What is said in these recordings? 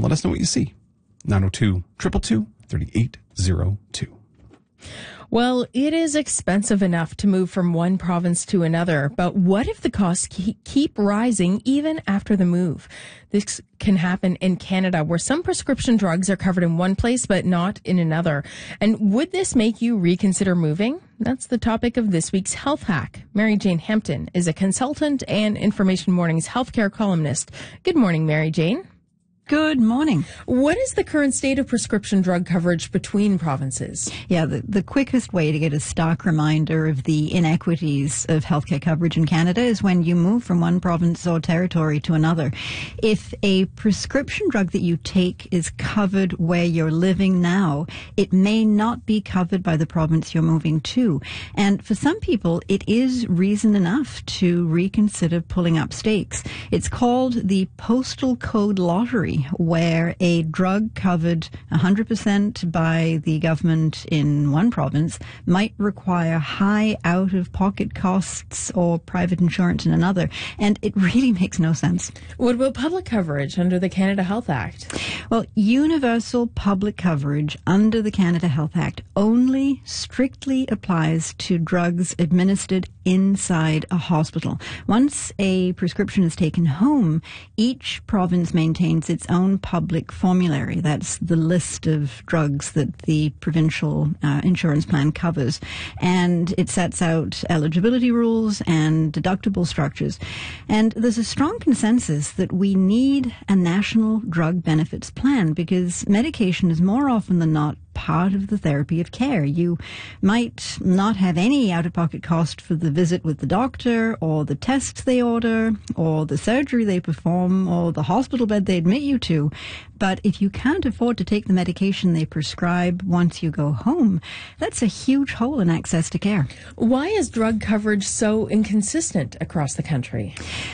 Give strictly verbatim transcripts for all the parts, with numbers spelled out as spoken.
let us know what you see. nine oh two, two two two, three eight zero two. Well, it is expensive enough to move from one province to another, but what if the costs keep rising even after the move? This can happen in Canada, where some prescription drugs are covered in one place but not in another. And would this make you reconsider moving? That's the topic of this week's Health Hack. Mary Jane Hampton is a consultant and Information Morning's healthcare columnist. Good morning, Mary Jane. Good morning. What is the current state of prescription drug coverage between provinces? Yeah, the, the quickest way to get a stark reminder of the inequities of healthcare coverage in Canada is when you move from one province or territory to another. If a prescription drug that you take is covered where you're living now, it may not be covered by the province you're moving to. And for some people, it is reason enough to reconsider pulling up stakes. It's called the postal code lottery, where a drug covered one hundred percent by the government in one province might require high out-of-pocket costs or private insurance in another. And it really makes no sense. What about public coverage under the Canada Health Act? Well, universal public coverage under the Canada Health Act only strictly applies to drugs administered inside a hospital. Once a prescription is taken home, each province maintains its own public formulary. That's the list of drugs that the provincial uh, insurance plan covers. And it sets out eligibility rules and deductible structures. And there's a strong consensus that we need a national drug benefits plan because medication is more often than not part of the therapy of care. You might not have any out-of-pocket cost for the visit with the doctor or the tests they order or the surgery they perform or the hospital bed they admit you to. But if you can't afford to take the medication they prescribe once you go home, that's a huge hole in access to care. Why is drug coverage so inconsistent across the country?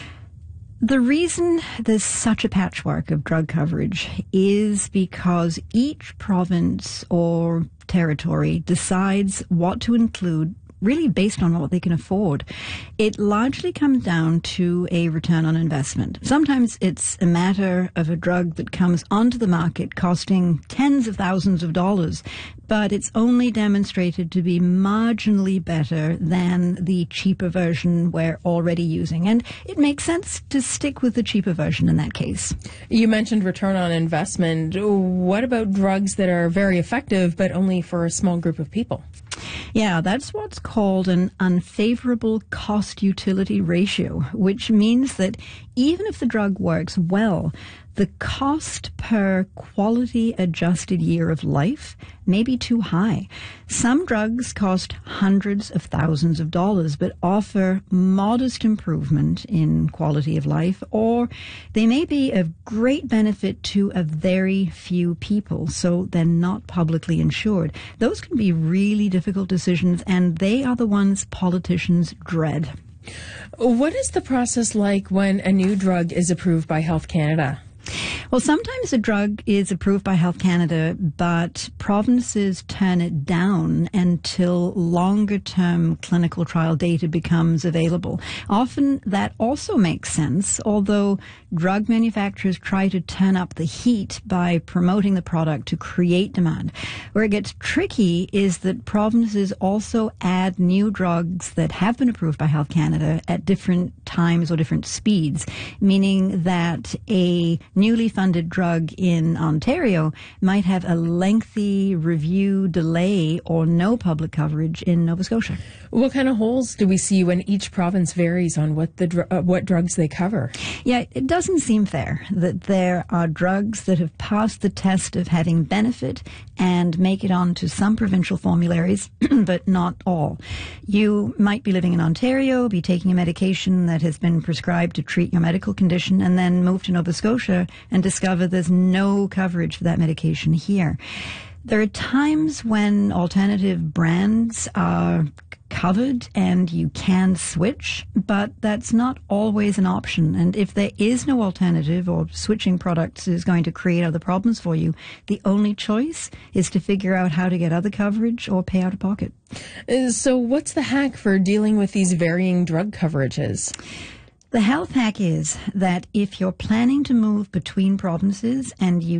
The reason there's such a patchwork of drug coverage is because each province or territory decides what to include really based on what they can afford. It largely comes down to a return on investment. Sometimes it's a matter of a drug that comes onto the market costing tens of thousands of dollars, but it's only demonstrated to be marginally better than the cheaper version we're already using. And it makes sense to stick with the cheaper version in that case. You mentioned return on investment. What about drugs that are very effective, but only for a small group of people? Yeah, that's what's called an unfavorable cost-utility ratio, which means that even if the drug works well, the cost per quality-adjusted year of life may be too high. Some drugs cost hundreds of thousands of dollars but offer modest improvement in quality of life, or they may be of great benefit to a very few people, so they're not publicly insured. Those can be really difficult decisions, and they are the ones politicians dread. What is the process like when a new drug is approved by Health Canada? Well, sometimes a drug is approved by Health Canada, but provinces turn it down until longer-term clinical trial data becomes available. Often that also makes sense, although drug manufacturers try to turn up the heat by promoting the product to create demand. Where it gets tricky is that provinces also add new drugs that have been approved by Health Canada at different times or different speeds, meaning that a newly funded drug in Ontario might have a lengthy review delay or no public coverage in Nova Scotia. What kind of holes do we see when each province varies on what the dr- uh, what drugs they cover? Yeah, it doesn't seem fair that there are drugs that have passed the test of having benefit and make it onto some provincial formularies, but not all. You might be living in Ontario, be taking a medication that has been prescribed to treat your medical condition, and then move to Nova Scotia and discover there's no coverage for that medication here. There are times when alternative brands are covered and you can switch, but that's not always an option. And if there is no alternative or switching products is going to create other problems for you, the only choice is to figure out how to get other coverage or pay out of pocket. So what's the hack for dealing with these varying drug coverages? The health hack is that if you're planning to move between provinces and you